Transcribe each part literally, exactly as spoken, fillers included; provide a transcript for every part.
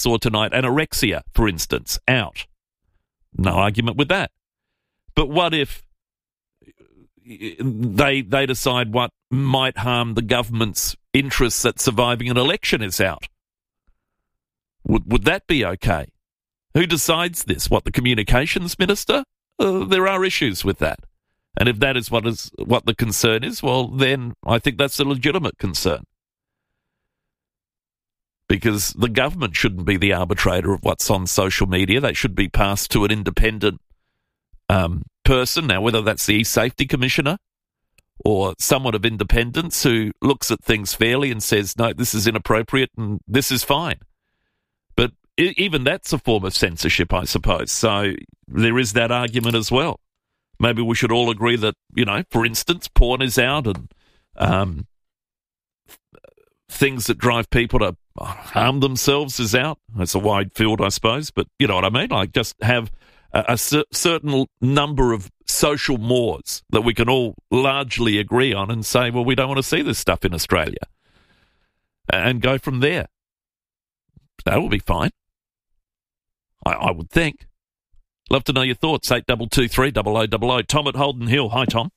saw tonight anorexia, for instance, out. No argument with that. But what if they they decide what might harm the government's interests at surviving an election is out? Would would that be okay? Who decides this? What, the communications minister? Uh, there are issues with that. And if that is what is what the concern is, well, then I think that's a legitimate concern. Because the government shouldn't be the arbitrator of what's on social media. They should be passed to an independent um, person. Now, whether that's the E-Safety Commissioner or someone of independence who looks at things fairly and says, no, this is inappropriate and this is fine. But I- even that's a form of censorship, I suppose. So there is that argument as well. Maybe we should all agree that, you know, for instance, porn is out and um, things that drive people to harm themselves is out. It's a wide field, I suppose, but you know what I mean? Like, just have a, a cer- certain number of social mores that we can all largely agree on and say, well, we don't want to see this stuff in Australia, and go from there. That will be fine, I, I would think. Love to know your thoughts. eight two two three, double oh double oh. Tom at Holden Hill. Hi, Tom.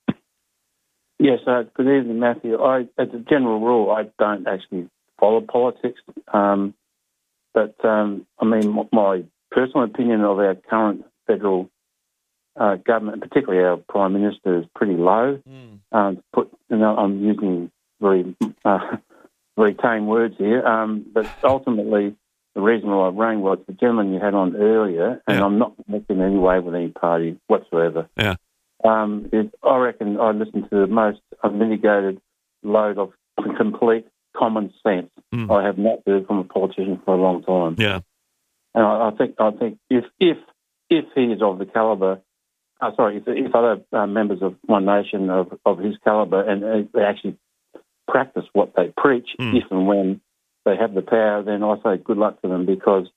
Yes, uh, good evening, Matthew. I, as a general rule, I don't actually follow politics, um, but um, I mean, my personal opinion of our current federal uh, government, particularly our Prime Minister, is pretty low. Mm. Um, put, you know, I'm using very, uh, very tame words here, um, but ultimately, the reason why I rang was the gentleman you had on earlier, and yeah. I'm not connected in any way with any party whatsoever. Yeah. Um, it, I reckon I listened to the most unmitigated load of complete common sense mm. I have not heard from a politician for a long time. Yeah, and I, I think I think if if if he is of the calibre, uh, sorry, if, if other uh, members of One Nation of, of his calibre and uh, they actually practice what they preach, mm. if and when they have the power, then I say good luck to them, because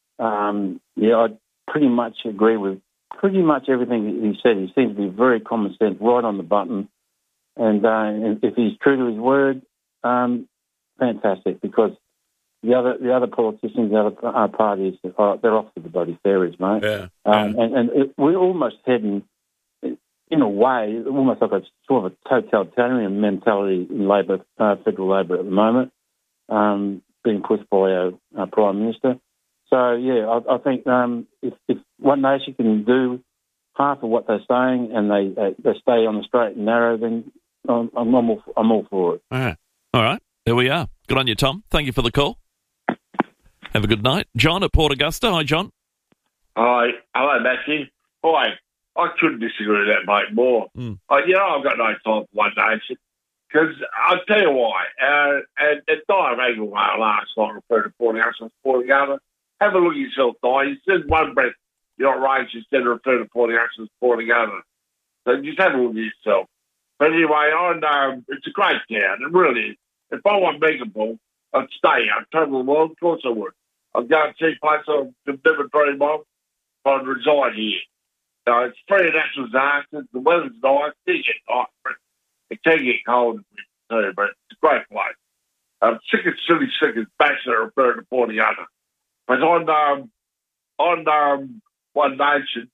um, yeah, I pretty much agree with pretty much everything he said. He seems to be very common sense, right on the button. And, uh, and if he's true to his word, um, fantastic, because the other the other politicians, the other uh, parties, uh, they're off to the bloody fairies, mate. Yeah. Um, yeah. And, and it, we're almost heading, in a way, almost like a sort of a totalitarian mentality in Labor, uh, federal Labor at the moment, um, being pushed by our, our Prime Minister. So, yeah, I, I think um, if, if One Nation can do half of what they're saying and they uh, they stay on the straight and narrow, then I'm, I'm, all, I'm all for it. All right. All right. There we are. Good on you, Tom. Thank you for the call. Have a good night. John at Port Augusta. Hi, John. Hi. Hello, Matthew. Hi. I couldn't disagree with that, mate, more. Mm. Uh, you know, I've got no time for One Nation. Because I'll tell you why. Uh, and, and Diane Agleway last night referred to Port Augusta and Port Augusta. Have a look at yourself, Di. You said one breath you're not racist instead of referring to Port Augusta and Port Augusta. So just have a look at yourself. But anyway, I know it's a great town. It really is. If I want Megapol, I'd stay. I'd travel the world. Of course I would. I'd go and see places I've never dreamed of. I'd reside here. So it's free of natural disasters. The weather's nice. It can get hot. It can get cold too, but it's a great place. I'm sick of silly, sick of bachelor referring to Port Augusta. But on um, on um, One Nation,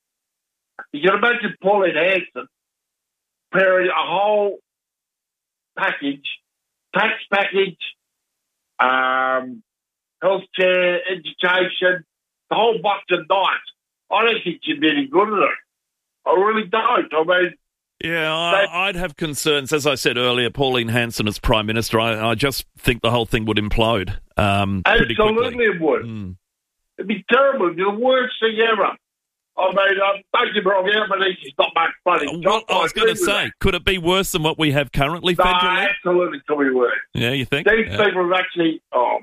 you can imagine Pauline Hanson preparing a whole package, tax package, um, healthcare, education, the whole box of knives. I don't think she'd be any good at it. I really don't. I mean, yeah, I, I'd have concerns. As I said earlier, Pauline Hanson as Prime Minister, I, I just think the whole thing would implode. Um, Absolutely it would. Mm. It'd be terrible. It'd be the worst thing ever. I mean, um, don't get me wrong, Albanese's not much funny. Well, I was going to say, that. Could it be worse than what we have currently no, federally? Absolutely could be worse. Yeah, you think? These yeah. people have actually, oh,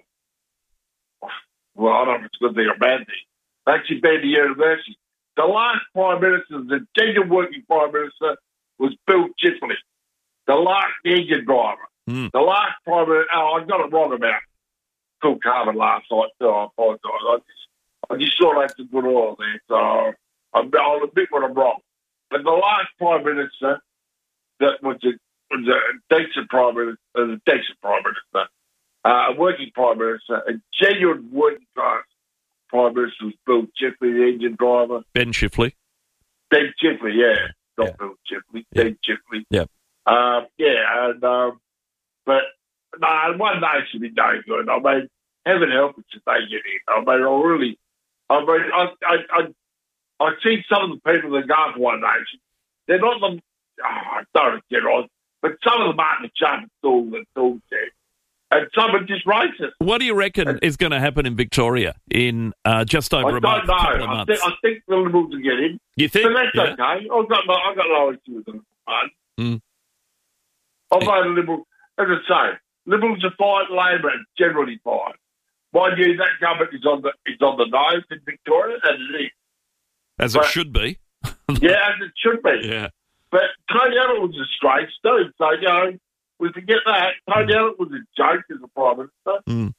well, I don't know if it's a good thing or a bad thing. They actually been to university. The last Prime Minister, the genuine working Prime Minister, was Bill Chifley, the last engine driver. Mm. The last Prime Minister, oh, I got it wrong about Phil Carbon last night, so I apologise. I just, I just saw that's a good oil there, so I'll admit when I'm wrong. But the last Prime Minister that was a, was a decent Prime Minister, a decent Prime Minister, uh, a working Prime Minister, a genuine working class Prime Minister was Bill Chifley, the engine driver. Ben Chifley. Ben Chifley, yeah. Not yeah. Bill Chifley, yeah. Ben Chifley. Yeah. Um, yeah, and, um, but, no, One Nation is no good. I mean, heaven help us if they get in. I mean, I really, I mean, I, I, I, I see some of the people that go for One Nation. They're not the, oh, I don't get on, but some of them aren't the jump tool that tools there. And some are just racist. What do you reckon and, is going to happen in Victoria in uh, just over I a month, don't know. couple of I months? think, I think the Liberals will get in. You think? But that's yeah. okay. I've got no, I've got no issue with them. Mm. I'll vote a Liberal. As I say, Liberals are fine, Labor are generally fine. Mind you, that government is on the is on the nose in Victoria, and it is. As but, it should be. Yeah, as it should be. Yeah. But Tony Abbott was a straight too, so, you know, we forget that. Tony Abbott was a joke as a Prime Minister. Mm.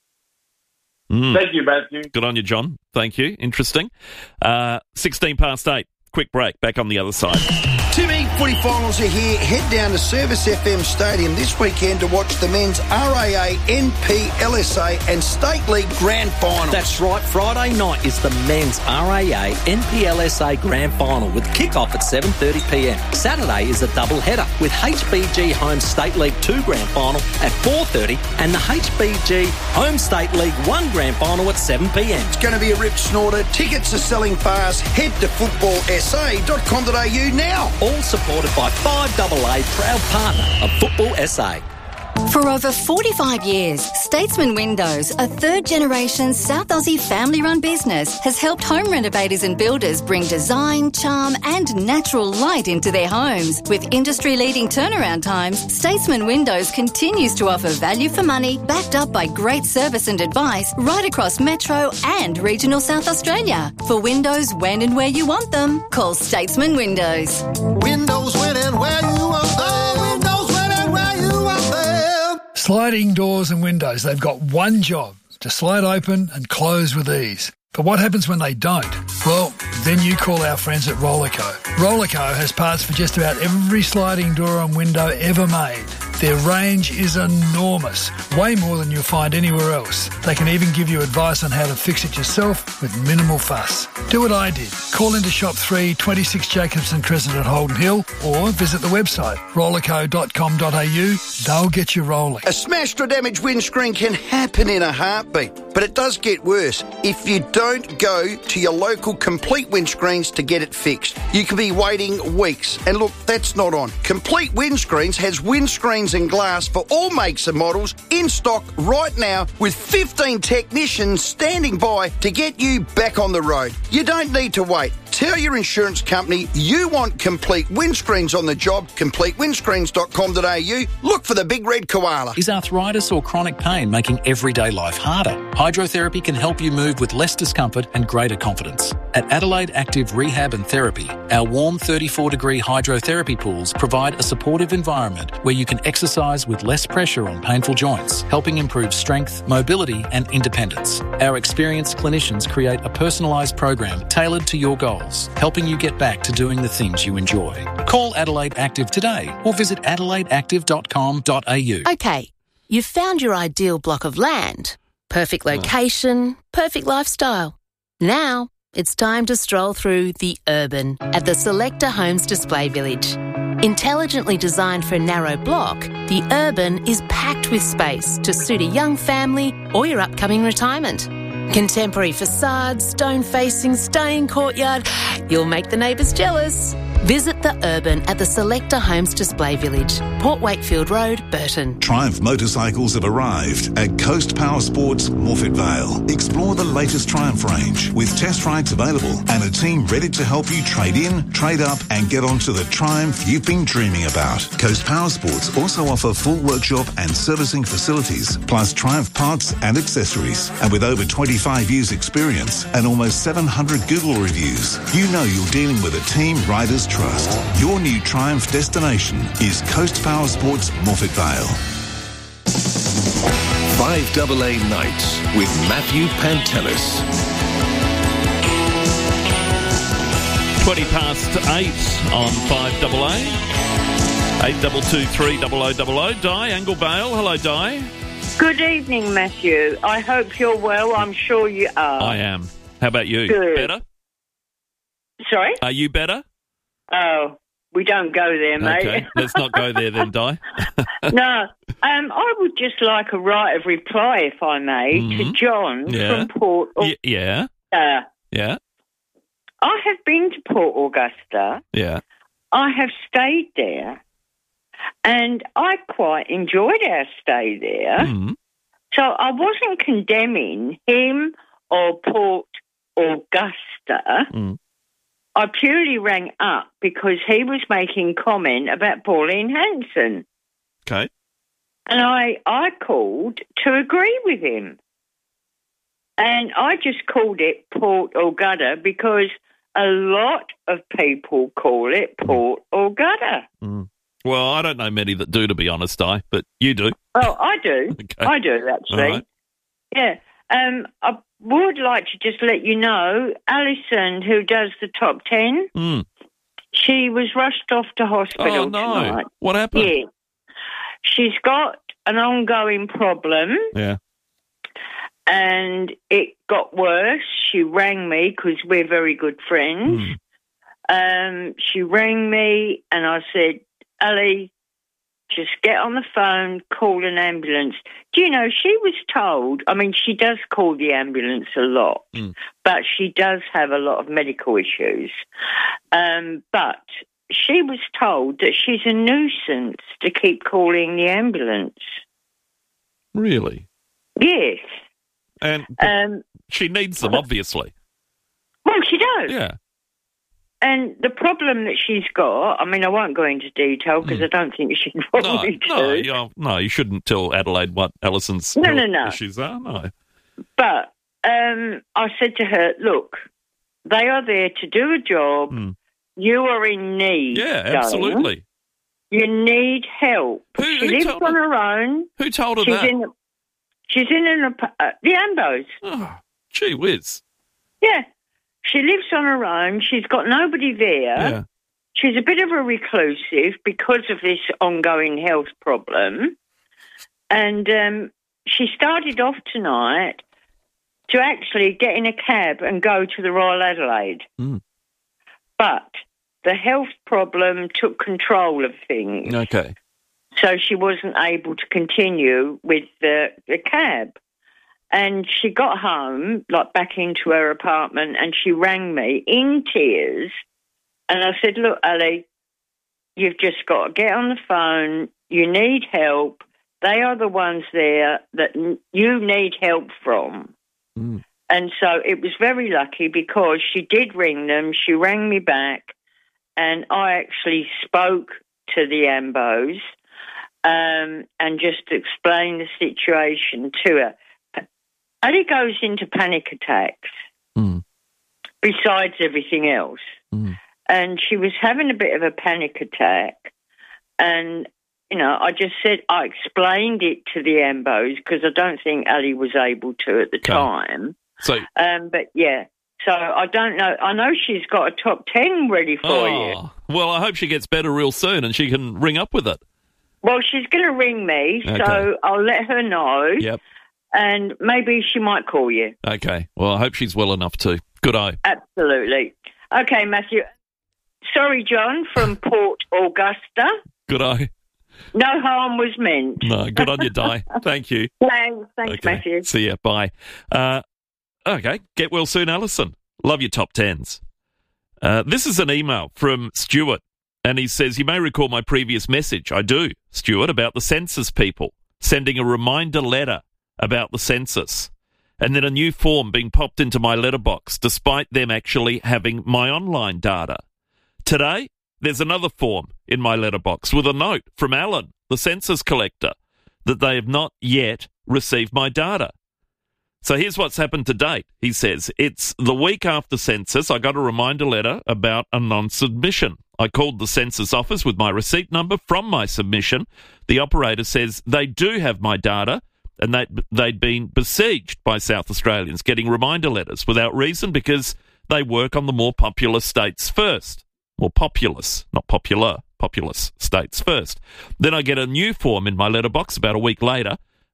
Mm. Thank you, Matthew. Good on you, John. Thank you. Interesting. Uh, sixteen past eight. Quick break. Back on the other side. Two big footy finals are here. Head down to Service F M Stadium this weekend to watch the men's R A A, N P L S A and State League Grand Final. That's right. Friday night is the men's R A A, N P L S A Grand Final with kick-off at seven thirty p m. Saturday is a double header with H B G Home State League two Grand Final at four thirty and the H B G Home State League one Grand Final at seven p m. It's going to be a rip snorter. Tickets are selling fast. Head to football s a dot com dot a u now. All supported by five A A, proud partner of Football S A. For over forty-five years, Statesman Windows, a third-generation South Aussie family-run business, has helped home renovators and builders bring design, charm and natural light into their homes. With industry-leading turnaround times, Statesman Windows continues to offer value for money, backed up by great service and advice right across Metro and regional South Australia. For windows when and where you want them, call Statesman Windows. Windows when and where you want them. Windows when and where you want them. Sliding doors and windows, they've got one job, to slide open and close with ease. But what happens when they don't? Well, then you call our friends at Rollerco. Rollerco has parts for just about every sliding door and window ever made. Their range is enormous, way more than you'll find anywhere else. They can even give you advice on how to fix it yourself with minimal fuss. Do what I did. Call into shop three, twenty-six Jacobson Crescent at Holden Hill or visit the website rollerco dot com dot a u. They'll get you rolling. A smashed or damaged windscreen can happen in a heartbeat, but it does get worse if you don't go to your local Complete Windscreens to get it fixed. You could be waiting weeks. And look, that's not on. Complete Windscreens has windscreens and glass for all makes and models in stock right now with fifteen technicians standing by to get you back on the road. You don't need to wait. Tell your insurance company you want Complete Windscreens on the job. complete windscreens dot com dot a u. Look for the big red koala. Is arthritis or chronic pain making everyday life harder? Hydrotherapy can help you move with less discomfort and greater confidence. At Adelaide Active Rehab and Therapy, our warm thirty-four degree hydrotherapy pools provide a supportive environment where you can exercise with less pressure on painful joints, helping improve strength, mobility and independence. Our experienced clinicians create a personalised program tailored to your goals, helping you get back to doing the things you enjoy. Call Adelaide Active today or visit adelaide active dot com dot a u. Okay, you've found your ideal block of land. Perfect location, perfect lifestyle. Now it's time to stroll through the Urban at the Selector Homes Display Village. Intelligently designed for a narrow block, the Urban is packed with space to suit a young family or your upcoming retirement. Contemporary facades, stone-facing, staying courtyard. You'll make the neighbours jealous. Visit the Urban at the Selector Homes Display Village, Port Wakefield Road, Burton. Triumph motorcycles have arrived at Coast Power Sports, Morphett Vale. Explore the latest Triumph range with test rides available and a team ready to help you trade in, trade up and get onto the Triumph you've been dreaming about. Coast Power Sports also offer full workshop and servicing facilities, plus Triumph parts and accessories. And with over twenty-five years experience and almost seven hundred Google reviews, you know you're dealing with a team riders trust. Your new Triumph destination is Coast Power Sports, Morphett Vale. five A A Nights with Matthew Pantelis. twenty past eight on five A A. eight two two three double oh double oh. Di Anglebale. Hello, Di. Good evening, Matthew. I hope you're well. I'm sure you are. I am. How about you? Good. Better? Sorry? Are you better? Oh, we don't go there, mate. Okay, let's not go there then, Di. No. Um, I would just like a right of reply, if I may, Mhm. to John Yeah. from Port Y- yeah, Augusta. yeah, I have been to Port Augusta. yeah. I have stayed there, and I quite enjoyed our stay there. Mm. So I wasn't condemning him or Port Augusta. Mm. I purely rang up because he was making comment about Pauline Hanson. Okay. And I, I called to agree with him. And I just called it Port Augusta because a lot of people call it Port Augusta. Mm. Well, I don't know many that do, to be honest, Di, but you do. Well, I do. Okay. I do, actually. All right. Yeah. Um, I would like to just let you know, Alison, who does the top ten, Mm. she was rushed off to hospital Oh, no. tonight. What happened? Yeah. She's got an ongoing problem, Yeah. and it got worse. She rang me because we're very good friends. Mm. Um, she rang me, and I said, Ali, just get on the phone, call an ambulance. Do you know, she was told, I mean, she does call the ambulance a lot, Mm. but she does have a lot of medical issues. Um, but she was told that she's a nuisance to keep calling the ambulance. Really? Yes. And Um, she needs them, obviously. well, she does. Yeah. And the problem that she's got, I mean, I won't go into detail because I don't think she'd want No, me to. no, you know, no, you shouldn't tell Adelaide what Alison's No, no, no. issues are. No. But um, I said to her, look, they are there to do a job. Mm. You are in need. Yeah, darling. absolutely. You need help. Who- she who lives told on her- her own. Who told her she's that? In, she's in an ap- uh, the Ambos. Oh, gee whiz. Yeah. She lives on her own. She's got nobody there. Yeah. She's a bit of a reclusive because of this ongoing health problem. And um, she started off tonight to actually get in a cab and go to the Royal Adelaide. Mm. But the health problem took control of things. Okay. So she wasn't able to continue with the, the cab. And she got home, like back into her apartment, and she rang me in tears. And I said, look, Ali, you've just got to get on the phone. You need help. They are the ones there that n- you need help from. Mm. And so it was very lucky because she did ring them. She rang me back, and I actually spoke to the Ambos um, and just explained the situation to her. Ali goes into panic attacks Mm. besides everything else. Mm. And she was having a bit of a panic attack. And, you know, I just said, I explained it to the Ambos because I don't think Ali was able to at the Okay. time. So, Um, but, yeah. So I don't know. I know she's got a top ten ready for you. oh, well, I hope she gets better real soon and she can ring up with it. Well, she's going to ring me, Okay. so I'll let her know. Yep. And maybe she might call you. Okay. Well, I hope she's well enough too. Good eye. Absolutely. Okay, Matthew. Sorry, John, from Port Augusta. Good eye. No harm was meant. No, good on you, Di. Thank you. Thanks, thanks, Okay. Matthew. See ya. Bye. Uh, okay. Get well soon, Alison. Love your top tens. Uh, this is an email from Stuart, and he says, you may recall my previous message. I do, Stuart, about the census people sending a reminder letter about the census, and then a new form being popped into my letterbox despite them actually having my online data. Today, there's another form in my letterbox with a note from Alan, the census collector, that they have not yet received my data. So here's what's happened to date. He says, it's the week after census, I got a reminder letter about a non-submission. I called the census office with my receipt number from my submission. The operator says they do have my data, and they, they'd been besieged by South Australians getting reminder letters without reason because they work on the more populous states first. More populous, not popular, populous states first. Then I get a new form in my letterbox about a week later,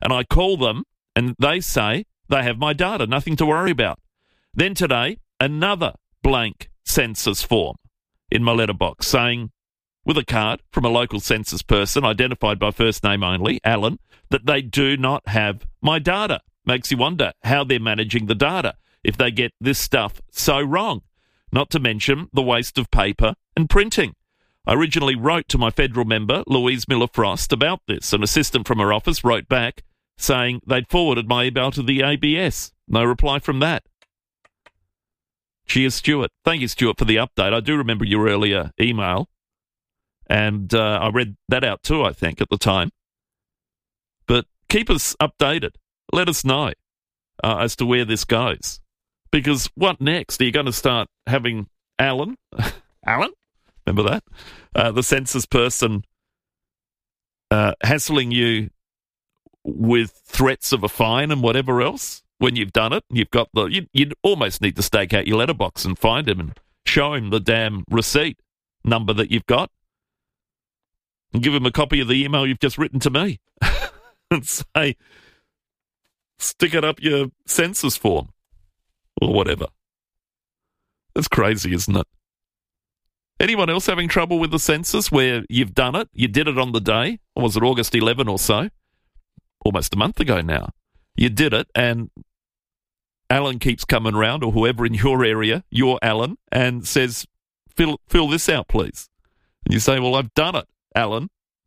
And I call them and they say they have my data, nothing to worry about. Then today, another blank census form in my letterbox saying, with a card from a local census person identified by first name only, Alan, that they do not have my data. Makes you wonder how they're managing the data if they get this stuff so wrong, not to mention the waste of paper and printing. I originally wrote to my federal member, Louise Miller-Frost, about this. An assistant from her office wrote back saying they'd forwarded my email to the A B S. No reply from that. Cheers, Stuart. Thank you, Stuart, for the update. I do remember your earlier email, and uh, I read that out too, I think, at the time. But keep us updated. Let us know uh, as to where this goes. Because what next? Are you going to start having Alan? Alan? Remember that? Uh, the census person uh, hassling you with threats of a fine and whatever else when you've done it. You've got the. You, you'd almost need to stake out your letterbox and find him and show him the damn receipt number that you've got, and give him a copy of the email you've just written to me, and say, stick it up your census form or whatever. That's crazy, isn't it? Anyone else having trouble with the census where you've done it? You did it on the day, or was it August eleventh or so? Almost a month ago now. You did it, and Alan keeps coming round, or whoever in your area, you're Alan, and says, fill, fill this out, please. And you say, well, I've done it, Alan.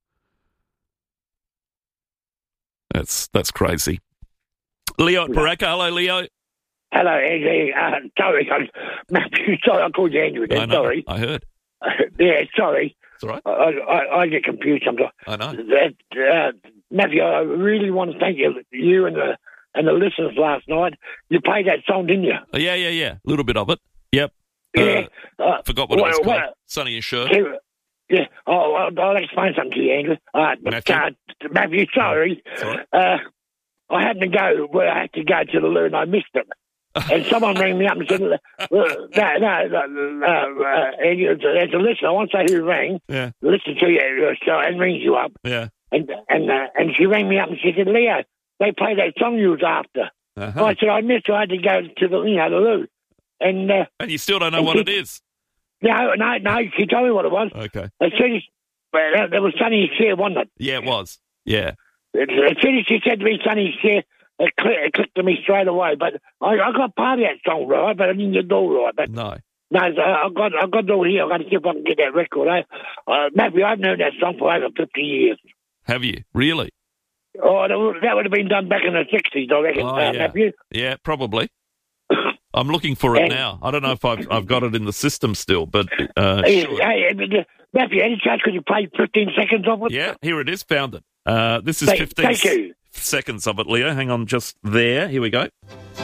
That's that's crazy. Leo at Paraka. Hello, Leo. Hello, Andrew. Uh, sorry, I'm, Matthew, sorry, I called you Andrew then, I know, sorry. I heard. Uh, yeah, sorry. It's all right. I, I, I get confused sometimes. I know. Uh, uh, Matthew, I really want to thank you, you and the and the listeners last night. You played that song, didn't you? Oh, yeah, yeah, yeah. A little bit of it. Yep. Yeah. Uh, uh, forgot what well, it was called. well, Sonny and Cher. Yeah. Oh, I'll, I'll explain something to you, Andrew. Uh, Matthew. Uh, Matthew, sorry. Right. Uh, I happened to go where I had to go to the loo and I missed it. And someone rang me up and said, uh, no, no, no, uh, and you, as a listener, I won't say who rang, yeah. listen to you uh, so, and rings you up. Yeah. And and uh, and she rang me up and she said, Leo, they played that song you was after. Uh-huh. I said, I missed it. I had to go to the, you know, the loo. And, uh, and you still don't know what she, it is? No, no, no. She told me what it was. Okay. As soon as, well, there was Sonny Cher, wasn't it? Yeah, it was. Yeah. As soon as she said to me, Sonny Cher, it, click, it clicked to me straight away. But I, I got part of that song right, but I didn't get it all right. But no. No, I got I got it all here. I've got to see if I can get that record. Eh? Uh, Matthew, I've known that song for over fifty years. Have you? Really? Oh, that would, that would have been done back in the sixties, I reckon, Oh, uh, yeah. Matthew. Yeah, probably. I'm looking for it And- now. I don't know if I've I've got it in the system still, but uh, Hey, sure. hey, uh, Matthew, any chance could you play fifteen seconds of it? Yeah, here it is. Found it. Uh, this is Thank- fifteen thank you. seconds of it, Leo. Hang on just there. Here we go.